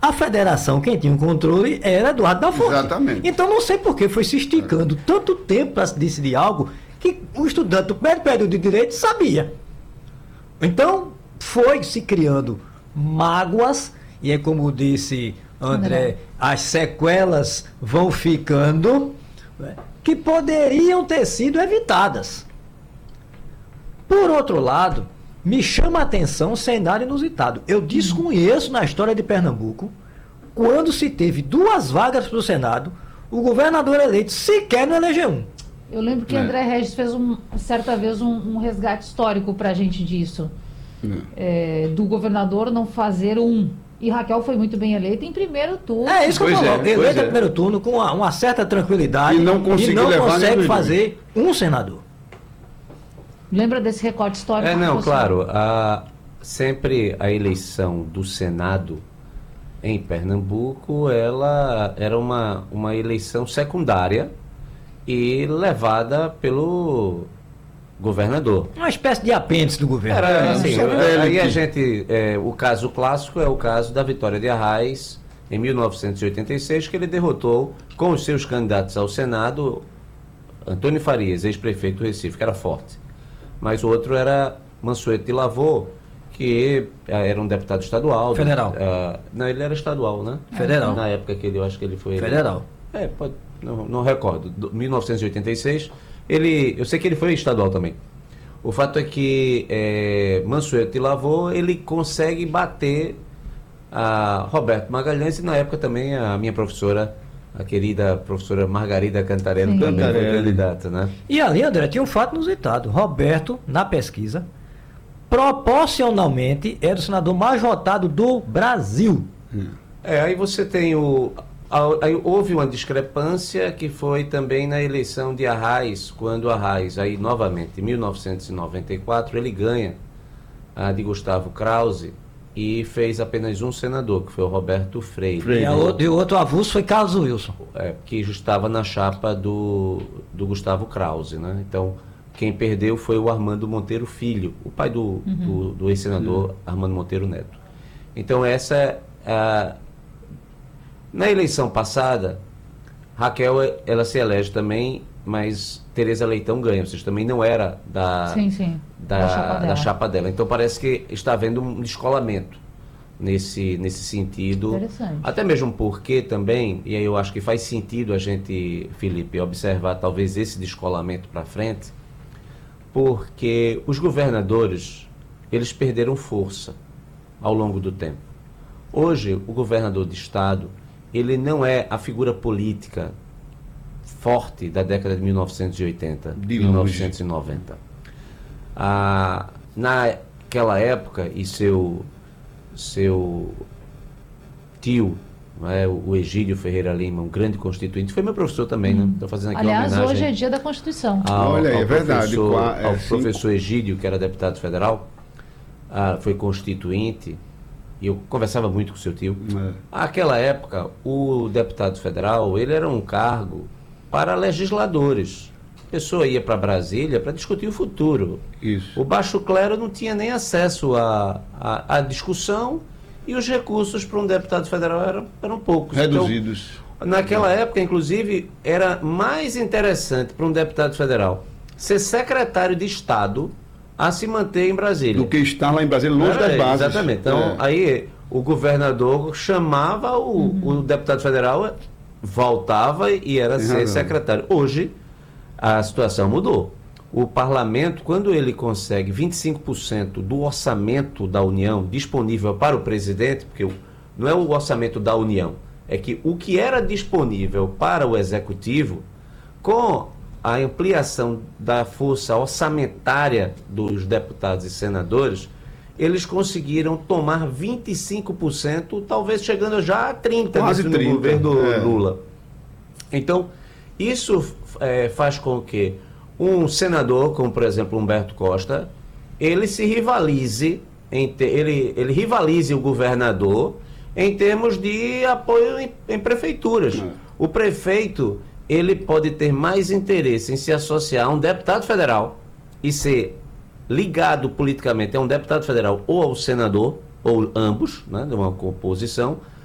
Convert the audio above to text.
a federação, quem tinha o controle, era Eduardo da Fonte. Exatamente. Então não sei por que foi se esticando tanto tempo para se decidir algo que o estudante do primeiro período de direito sabia. Então foi se criando mágoas, e é como disse André, as sequelas vão ficando, né, que poderiam ter sido evitadas. Por outro lado, me chama a atenção um cenário inusitado. Eu desconheço na história de Pernambuco, quando se teve 2 vagas para o Senado, o governador eleito sequer não elegeu um. Eu lembro que André Regis fez certa vez um resgate histórico para a gente disso. Do governador não fazer um. E Raquel foi muito bem eleita em primeiro turno. É isso que eu falo. Eleita em primeiro turno com uma certa tranquilidade e não consegue fazer um senador. Lembra desse recorte histórico? Claro. Sempre a eleição do Senado em Pernambuco, ela era uma eleição secundária e levada pelo governador. Uma espécie de apêndice do governo. Aí a gente, o caso clássico é o caso da vitória de Arraes em 1986, que ele derrotou com os seus candidatos ao Senado Antônio Farias, ex-prefeito do Recife, que era forte. Mas o outro era Mansueto de Lavô, que era um deputado estadual. Federal. Não, ele era estadual, né? Federal. Na época que eu acho que ele foi... Federal. Não recordo. 1986, eu sei que ele foi estadual também. O fato é que Mansueto de Lavô, ele consegue bater a Roberto Magalhães, e na época também a minha professora, a querida professora Margarida Cantarelli, também foi candidata, né? E ali, André, tinha um fato inusitado. Roberto, na pesquisa, proporcionalmente era o senador mais votado do Brasil. Aí você tem aí houve uma discrepância que foi também na eleição de Arraes, quando Arraes, aí novamente, em 1994, ele ganha a de Gustavo Krause e fez apenas um senador, que foi o Roberto Freire. E o outro avulso foi Carlos Wilson. Que estava na chapa do Gustavo Krause, né? Então, quem perdeu foi o Armando Monteiro Filho, o pai do ex-senador Armando Monteiro Neto. Então, na eleição passada, Raquel, ela se elege também, mas Tereza Leitão ganha, ou seja, também não era da chapa dela. Então parece que está havendo um descolamento nesse sentido. Interessante. Até mesmo porque também, e aí eu acho que faz sentido a gente, Felipe, observar talvez esse descolamento para frente, porque os governadores, eles perderam força ao longo do tempo. Hoje, o governador de estado, ele não é a figura política forte da década de 1980, de 1990. Naquela época, e seu tio, o Egídio Ferreira Lima, um grande constituinte, foi meu professor também, né? Estou fazendo aqui uma homenagem. Aliás, hoje é dia da Constituição. Olha, é verdade. Ao professor Egídio, que era deputado federal, foi constituinte, e eu conversava muito com seu tio. Naquela época, o deputado federal, ele era um cargo para legisladores. A pessoa ia para Brasília para discutir o futuro. Isso. O baixo clero não tinha nem acesso à discussão, e os recursos para um deputado federal eram poucos. Reduzidos. Então, naquela época, inclusive, era mais interessante para um deputado federal ser secretário de Estado a se manter em Brasília. Do que estar lá em Brasília, longe das bases. Exatamente. Então, aí o governador chamava o deputado federal, voltava e era ser secretário. Hoje, a situação mudou. O parlamento, quando ele consegue 25% do orçamento da União disponível para o presidente, porque não é o orçamento da União, é que o que era disponível para o executivo, com a ampliação da força orçamentária dos deputados e senadores, eles conseguiram tomar 25%, talvez chegando já a 30%. Quase 30%. No governo Lula. Então, isso faz com que um senador, como por exemplo Humberto Costa, ele se rivalize, ele rivalize o governador em termos de apoio em prefeituras. O prefeito, ele pode ter mais interesse em se associar a um deputado federal e ser ligado politicamente a um deputado federal ou ao senador, ou ambos, né, de uma composição,